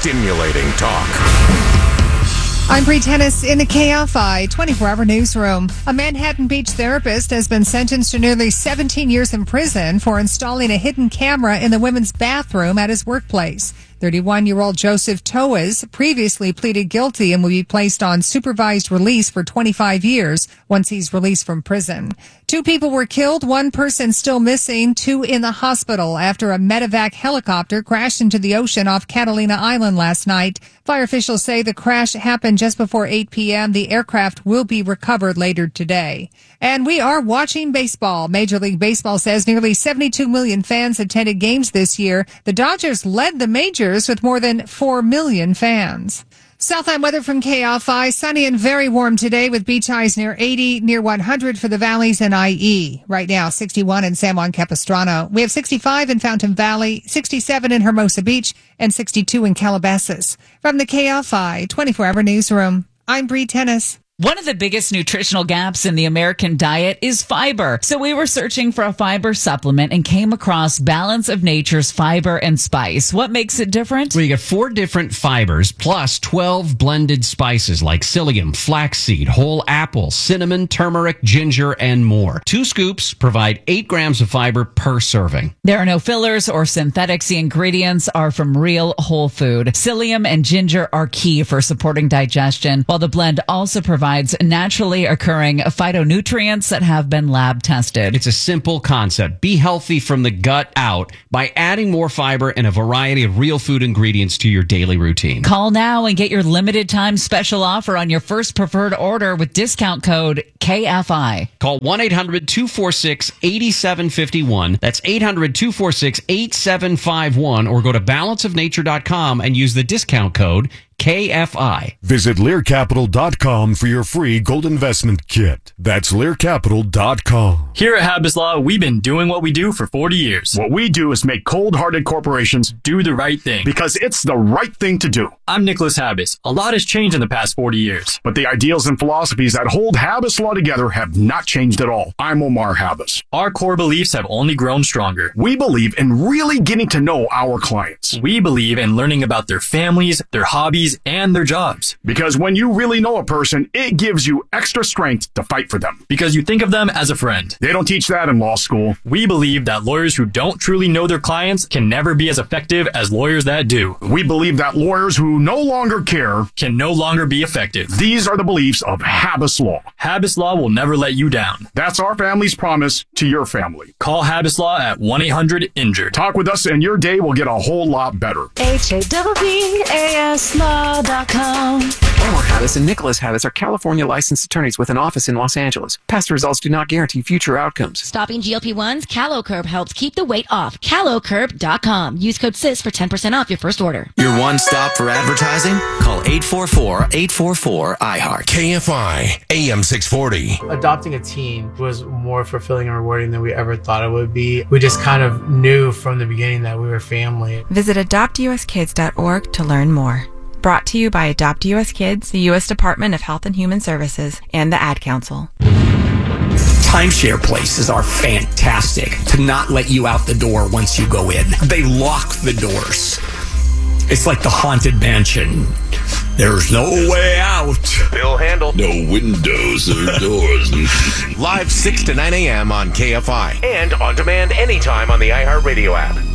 Stimulating talk. I'm Bree Tennis in the KFI 24-hour newsroom. A Manhattan Beach therapist has been sentenced to nearly 17 years in prison for installing a hidden camera in the women's bathroom at his workplace. 31-year-old Joseph Toas previously pleaded guilty and will be placed on supervised release for 25 years once he's released from prison. 2 people were killed, 1 person still missing, 2 in the hospital after a medevac helicopter crashed into the ocean off Catalina Island last night. Fire officials say the crash happened just before 8 p.m. The aircraft will be recovered later today. And we are watching baseball. Major League Baseball says nearly 72 million fans attended games this year. The Dodgers led the majors with more than 4 million fans. Southland weather from KFI. Sunny and very warm today with beach highs near 80, near 100 for the valleys and IE. Right now, 61 in San Juan Capistrano. We have 65 in Fountain Valley, 67 in Hermosa Beach, and 62 in Calabasas. From the KFI 24-hour newsroom, I'm Bree Tennis. One of the biggest nutritional gaps in the American diet is fiber. So we were searching for a fiber supplement and came across Balance of Nature's Fiber and Spice. What makes it different? Well, you get 4 different fibers plus 12 blended spices like psyllium, flaxseed, whole apple, cinnamon, turmeric, ginger, and more. 2 scoops provide 8 grams of fiber per serving. There are no fillers or synthetics. The ingredients are from real whole food. Psyllium and ginger are key for supporting digestion, while the blend also provides naturally occurring phytonutrients that have been lab tested. It's a simple concept. Be healthy from the gut out by adding more fiber and a variety of real food ingredients to your daily routine. Call now and get your limited time special offer on your first preferred order with discount code KFI. Call 1-800-246-8751. That's 800-246-8751 or go to balanceofnature.com and use the discount code KFI. Visit LearCapital.com for your free gold investment kit. That's LearCapital.com. Here at Habas Law, we've been doing what we do for 40 years. What we do is make cold-hearted corporations Do the right thing. because it's the right thing to do. I'm Nicholas Habas. A lot has changed in the past 40 years. But the ideals and philosophies that hold Habas Law together have not changed at all. I'm Omar Habas. Our core beliefs have only grown stronger. We believe in really getting to know our clients. We believe in learning about their families, their hobbies, and their jobs. Because when you really know a person, it gives you extra strength to fight for them. Because you think of them as a friend. They don't teach that in law school. We believe that lawyers who don't truly know their clients can never be as effective as lawyers that do. We believe that lawyers who no longer care Can no longer be effective. These are the beliefs of Habas Law. Habas Law will never let you down. That's our family's promise to your family. Call Habas Law at 1-800-INJURED. Talk with us and your day will get a whole lot better. HABBASLaw.com. Omar Habas and Nicholas Habas are California licensed attorneys with an office in Los Angeles. Past results do not guarantee future outcomes. Stopping GLP-1s, CaloCurb helps keep the weight off. CaloCurb.com. Use code SIS for 10% off your first order. Your one stop for advertising? Call 844-844-IHEART. KFI AM 640. Adopting a teen was more fulfilling and rewarding than we ever thought it would be. We just kind of knew from the beginning that we were family. Visit adoptuskids.org to learn more. Brought to you by Adopt US Kids, the U.S. Department of Health and Human Services, and the Ad Council. Timeshare places are fantastic to not let you out the door once you go in. They lock the doors. It's like the Haunted Mansion. There's no way out. Bill Handle. No windows or doors. Live 6 to 9 a.m. on KFI. And on demand anytime on the iHeartRadio app.